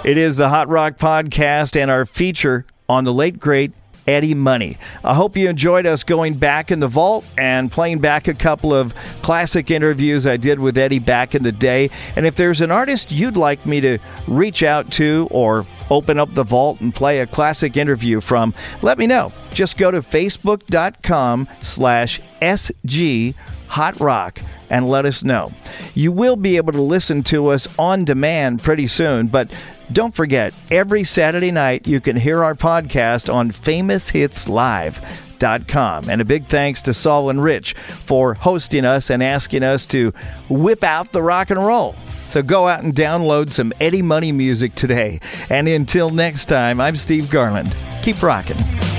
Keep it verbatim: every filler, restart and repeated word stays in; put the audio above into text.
It is the Hot Rock Podcast and our feature on the late, great Eddie Money. I hope you enjoyed us going back in the vault and playing back a couple of classic interviews I did with Eddie back in the day. And if there's an artist you'd like me to reach out to or open up the vault and play a classic interview from, let me know. Just go to facebook.com slash SG Hot Rock and let us know. You will be able to listen to us on demand pretty soon, but don't forget, every Saturday night you can hear our podcast on famous hits live dot com. And a big thanks to Saul and Rich for hosting us and asking us to whip out the rock and roll. So go out and download some Eddie Money music today. And until next time, I'm Steve Garland. Keep rocking.